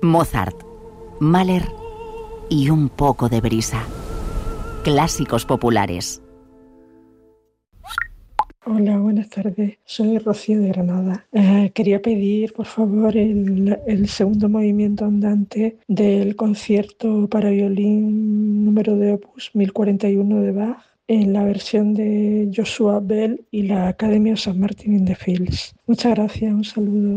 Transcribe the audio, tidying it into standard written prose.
Mozart, Mahler y un poco de brisa. Clásicos populares. Hola, buenas tardes. Soy Rocío de Granada. Quería pedir, por favor, el segundo movimiento andante del concierto para violín número de Opus 1041 de Bach en la versión de Joshua Bell y la Academy of St. Martin in the Fields. Muchas gracias, un saludo.